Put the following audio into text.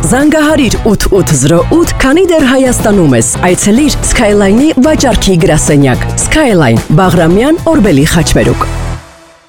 Զանգահարիր 8808, քանի դեռ Հայաստանում ես։ Այցելիր Skyline-ի վաճառքի գրասենյակ։ Skyline, Բաղրամյան, Օրբելի խաչմերուկ։